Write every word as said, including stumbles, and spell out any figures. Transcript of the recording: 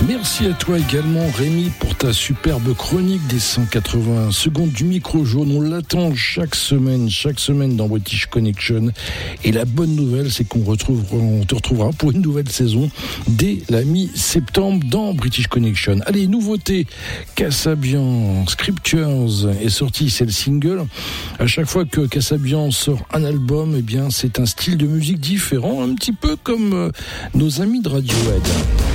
Merci à toi également, Rémi, pour ta superbe chronique des cent quatre-vingts secondes du micro jaune. On l'attend chaque semaine, chaque semaine dans British Connection. Et la bonne nouvelle, c'est qu'on retrouve, on te retrouvera pour une nouvelle saison dès la mi-septembre dans British Connection. Allez, nouveauté, Kasabian Scriptures est sorti, c'est le single. À chaque fois que Kasabian sort un album, eh bien, c'est un style de musique différent, un petit peu comme euh, nos amis de Radiohead.